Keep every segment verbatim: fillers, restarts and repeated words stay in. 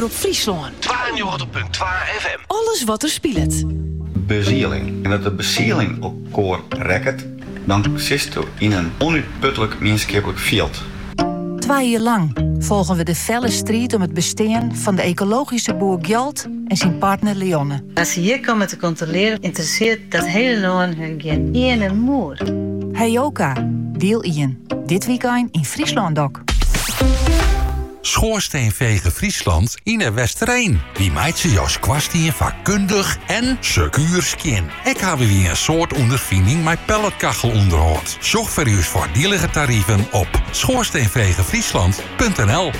Omroep Friesland. tweeënnegentig komma twee F M. Alles wat er speelt. Bezieling. En dat de bezieling op koor rekt, dan zit je in een onuitputtelijk menschappelijk veld. Twee jaar lang volgen we de felle strijd om het bestaan van de ecologische boer Gjalt en zijn partner Leonne. Als ze hier komen te controleren, interesseert dat hele land hun geen ene moer. Heyoka, deel Ian. Dit weekend in Friesland ook. Schoorsteenvegen Friesland in de Westereen. Die meid ze Jos kwastien vakkundig en secuur skin. Ik heb weer een soort ondervinding met pelletkachel onderhoud. Zorg voor uw voordelige tarieven op schoorsteenvegenfriesland punt n l.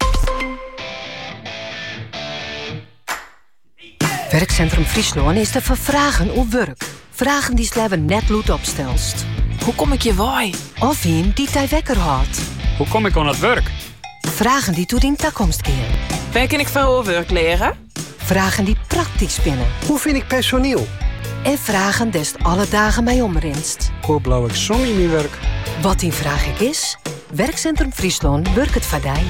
Werkcentrum Friesland is te vervragen op werk. Vragen die sleven net loet opstelst. Hoe kom ik je waai? Of een die tij wekker houdt. Hoe kom ik aan het werk? Vragen die toe in toekomst keren. Waar kan ik van werk leren? Vragen die praktisch spinnen. Hoe vind ik personeel? En vragen des alle dagen mij omrinst. Hoe blauw ik som in mijn werk? Wat die vraag ik is, Werkcentrum Friesland werkt het vadij.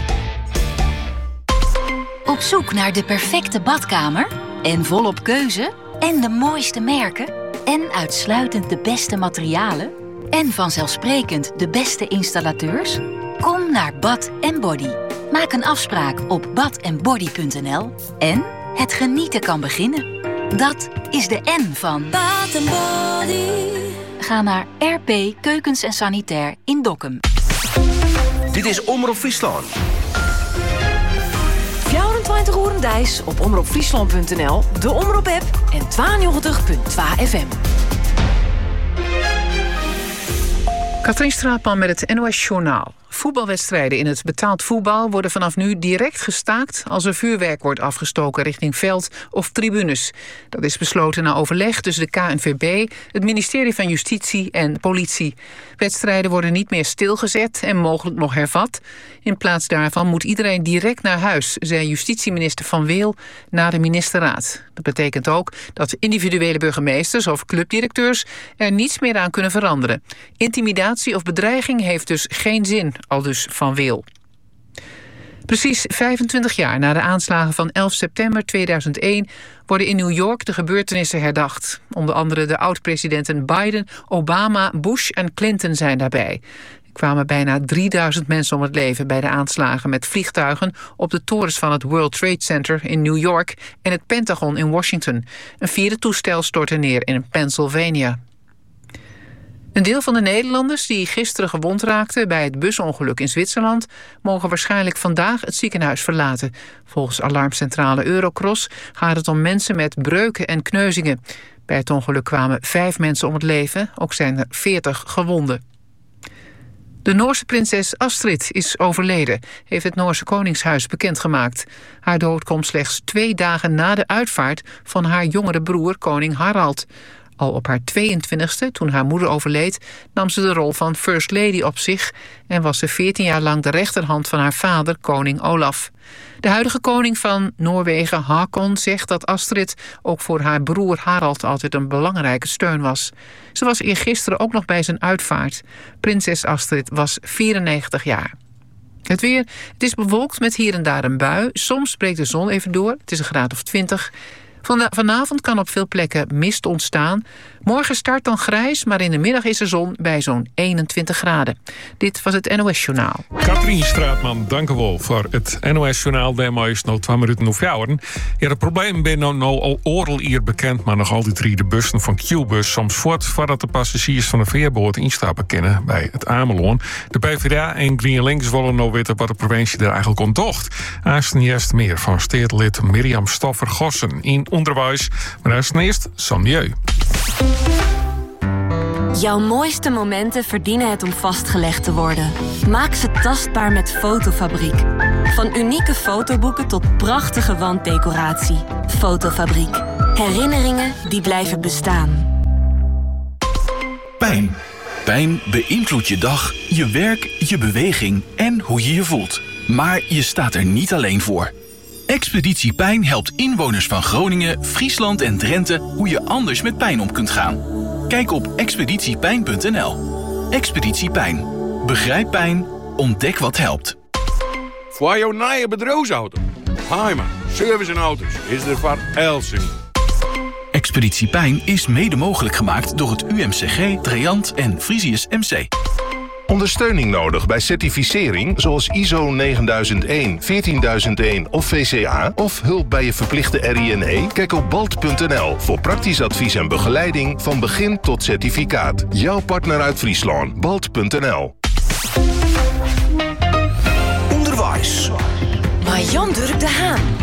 Op zoek naar de perfecte badkamer? En volop keuze? En de mooiste merken? En uitsluitend de beste materialen? En vanzelfsprekend de beste installateurs? Kom naar Bad en Body. Maak een afspraak op bad en body punt n l en het genieten kan beginnen. Dat is de N van Bad and Body. Ga naar R P Keukens en Sanitair in Dokkum. Dit is Omroep Friesland. vierentwintig uur Dijs op omroep friesland punt n l, de Omroep-app en tweeënnegentig komma twee F M. Katrien Straatman met het N O S Journaal. Voetbalwedstrijden in het betaald voetbal worden vanaf nu direct gestaakt als er vuurwerk wordt afgestoken richting veld of tribunes. Dat is besloten na overleg tussen de K N V B, het ministerie van Justitie en politie. Wedstrijden worden niet meer stilgezet en mogelijk nog hervat. In plaats daarvan moet iedereen direct naar huis, zei justitieminister Van Weel na de ministerraad. Dat betekent ook dat individuele burgemeesters of clubdirecteurs er niets meer aan kunnen veranderen. Intimidatie of bedreiging heeft dus geen zin, aldus Van Weel. Precies vijfentwintig jaar na de aanslagen van elf september tweeduizend één... worden in New York de gebeurtenissen herdacht. Onder andere de oud-presidenten Biden, Obama, Bush en Clinton zijn daarbij. Er kwamen bijna drieduizend mensen om het leven bij de aanslagen met vliegtuigen op de torens van het World Trade Center in New York en het Pentagon in Washington. Een vierde toestel stortte neer in Pennsylvania. Een deel van de Nederlanders die gisteren gewond raakten bij het busongeluk in Zwitserland mogen waarschijnlijk vandaag het ziekenhuis verlaten. Volgens alarmcentrale Eurocross gaat het om mensen met breuken en kneuzingen. Bij het ongeluk kwamen vijf mensen om het leven, ook zijn er veertig gewonden. De Noorse prinses Astrid is overleden, heeft het Noorse Koningshuis bekendgemaakt. Haar dood komt slechts twee dagen na de uitvaart van haar jongere broer, koning Harald. Al op haar tweeëntwintigste, toen haar moeder overleed, nam ze de rol van First Lady op zich en was ze veertien jaar lang de rechterhand van haar vader, koning Olaf. De huidige koning van Noorwegen, Haakon, zegt dat Astrid ook voor haar broer Harald altijd een belangrijke steun was. Ze was eergisteren ook nog bij zijn uitvaart. Prinses Astrid was vierennegentig jaar. Het weer, het is bewolkt met hier en daar een bui. Soms breekt de zon even door, het is een graad of twintig. Vanavond kan op veel plekken mist ontstaan. Morgen start dan grijs, maar in de middag is er zon bij zo'n eenentwintig graden. Dit was het N O S Journaal. Katrien Straatman, dank u wel voor het N O S Journaal. Daarmee is nog twee minuten of jouwen. Ja, het probleem ben nou, nou al oorlog hier bekend, maar nog altijd drie de bussen van Q-bus soms voort voordat de passagiers van de veerboot instappen kunnen bij het Ameloon. De P v d A en GroenLinks willen nou weten wat de provincie er eigenlijk ontdocht. Aasten juist meer van steedlid Mirjam Stoffer-Gossen in onderwijs, maar daar is het eerst Sandieu. Jouw mooiste momenten verdienen het om vastgelegd te worden. Maak ze tastbaar met Fotofabriek. Van unieke fotoboeken tot prachtige wanddecoratie. Fotofabriek. Herinneringen die blijven bestaan. Pijn. Pijn beïnvloedt je dag, je werk, je beweging en hoe je je voelt. Maar je staat er niet alleen voor. Expeditie Pijn helpt inwoners van Groningen, Friesland en Drenthe hoe je anders met pijn om kunt gaan. Kijk op expeditie pijn punt n l. Expeditie Pijn. Begrijp pijn, ontdek wat helpt. Voor jouw nieuwe bedrijfsauto. Haima, Service en auto's is er van Elsing. Expeditie Pijn is mede mogelijk gemaakt door het U M C G, Treant en Frisius M C. Ondersteuning nodig bij certificering zoals I S O negenduizend één, veertienduizend één of V C A... of hulp bij je verplichte R I N E? Kijk op balt punt n l voor praktisch advies en begeleiding van begin tot certificaat. Jouw partner uit Friesland. balt punt n l. Onderwijs. Marjan Durk de Haan.